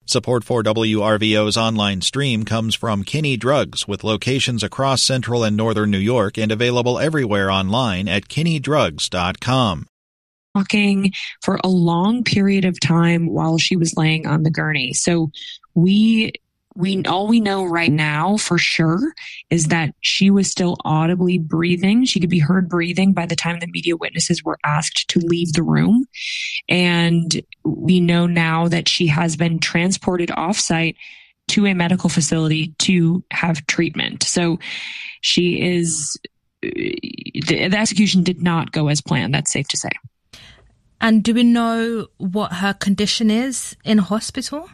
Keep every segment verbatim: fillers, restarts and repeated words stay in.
Support for W R V O's online stream comes from Kinney Drugs, with locations across central and northern New York and available everywhere online at kinney drugs dot com. Walking for a long period of time while she was laying on the gurney. So we we all we know right now for sure is that she was still audibly breathing. She could be heard breathing by the time the media witnesses were asked to leave the room. And we know now that she has been transported off-site to a medical facility to have treatment. So she is, the, the execution did not go as planned. That's safe to say. And do we know what her condition is in hospital?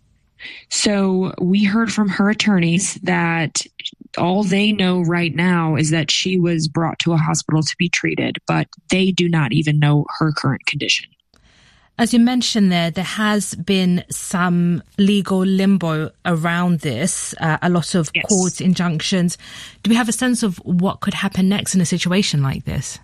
So we heard from her attorneys that all they know right now is that she was brought to a hospital to be treated, but they do not even know her current condition. As you mentioned there, there has been some legal limbo around this, uh, a lot of yes. court injunctions. Do we have a sense of what could happen next in a situation like this?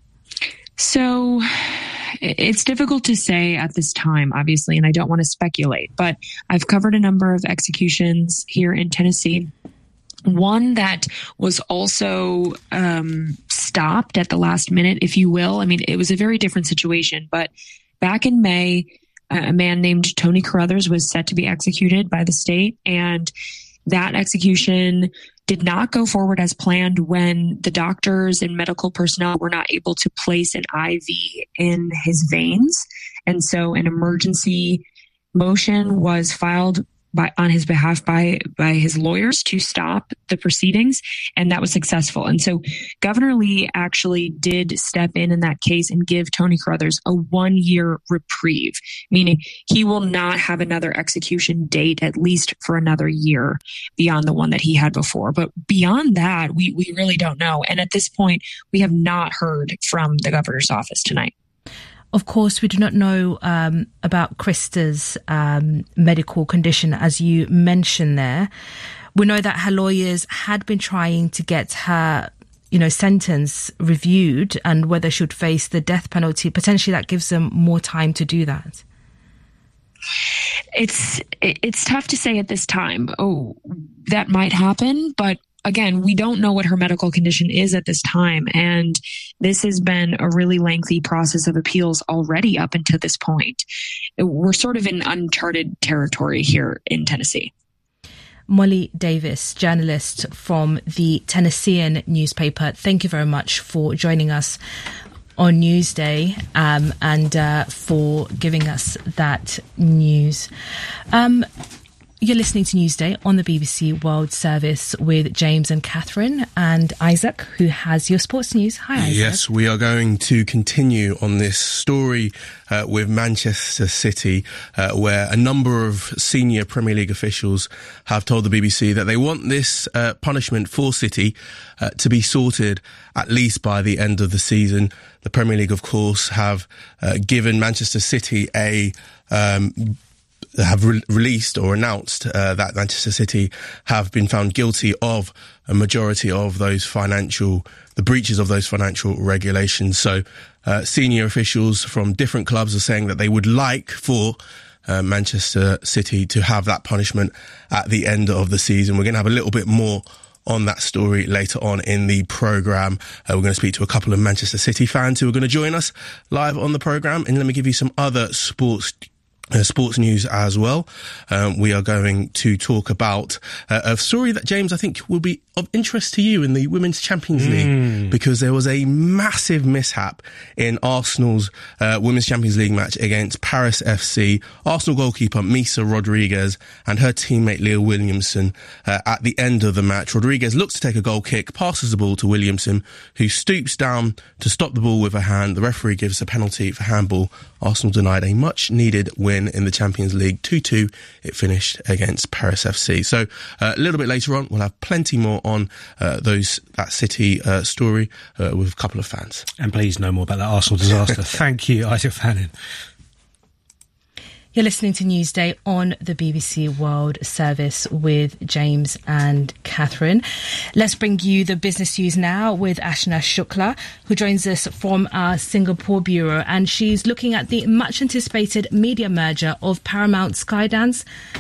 So it's difficult to say at this time, obviously, and I don't want to speculate, but I've covered a number of executions here in Tennessee. One that was also um, stopped at the last minute, if you will. I mean, it was a very different situation, but back in May, a man named Tony Carruthers was set to be executed by the state, and that execution did not go forward as planned when the doctors and medical personnel were not able to place an I V in his veins. And so an emergency motion was filed by, on his behalf by, by his lawyers to stop the proceedings, and that was successful. And so Governor Lee actually did step in in that case and give Tony Carruthers a one-year reprieve, meaning he will not have another execution date at least for another year beyond the one that he had before. But beyond that, we, we really don't know. And at this point, we have not heard from the governor's office tonight. Of course, we do not know um, about Krista's um, medical condition, as you mentioned there. We know that her lawyers had been trying to get her, you know, sentence reviewed and whether she would face the death penalty. Potentially that gives them more time to do that. It's it's tough to say at this time. Oh, that might happen, but again, we don't know what her medical condition is at this time. And this has been a really lengthy process of appeals already up until this point. We're sort of in uncharted territory here in Tennessee. Molly Davis, journalist from the Tennessean newspaper, thank you very much for joining us on Newsday um, and uh, for giving us that news. Um, You're listening to Newsday on the B B C World Service with James and Catherine and Isaac, who has your sports news. Hi, Isaac. Yes, we are going to continue on this story uh, with Manchester City, uh, where a number of senior Premier League officials have told the B B C that they want this uh, punishment for City uh, to be sorted at least by the end of the season. The Premier League, of course, have uh, given Manchester City a... Um, have re- released or announced uh, that Manchester City have been found guilty of a majority of those financial, the breaches of those financial regulations. So uh, senior officials from different clubs are saying that they would like for uh, Manchester City to have that punishment at the end of the season. We're going to have a little bit more on that story later on in the programme. Uh, we're going to speak to a couple of Manchester City fans who are going to join us live on the programme. And let me give you some other sports Uh, sports news as well. Um, we are going to talk about uh, a story that, James, I think will be of interest to you in the Women's Champions League, mm. because there was a massive mishap in Arsenal's uh, Women's Champions League match against Paris F C. Arsenal goalkeeper Misa Rodriguez and her teammate Leah Williamson uh, at the end of the match. Rodriguez looks to take a goal kick, passes the ball to Williamson, who stoops down to stop the ball with her hand. The referee gives a penalty for handball. Arsenal denied a much-needed win in the Champions League. two two it finished against Paris F C. So uh, a little bit later on, we'll have plenty more on uh, those that City uh, story uh, with a couple of fans. And please know more about that Arsenal disaster. Thank you, Isaac Fannin. You're listening to Newsday on the B B C World Service with James and Catherine. Let's bring you the business news now with Ashna Shukla, who joins us from our Singapore bureau, and she's looking at the much anticipated media merger of Paramount Skydance